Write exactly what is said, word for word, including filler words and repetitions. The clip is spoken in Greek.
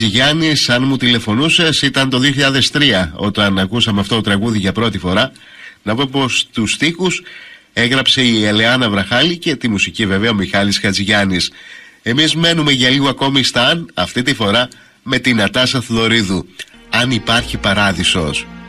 Γιάννης, αν μου τηλεφωνούσες, ήταν το δύο χιλιάδες τρία όταν ακούσαμε αυτό το τραγούδι για πρώτη φορά. Να πω πως τους στίχους έγραψε η Ελεάνα Βραχάλη και τη μουσική βέβαια ο Μιχάλης Χατζηγιάννης. Εμείς μένουμε για λίγο ακόμη στα αν, αυτή τη φορά με την Νατάσα Θοδωρίδου. Αν υπάρχει παράδεισος.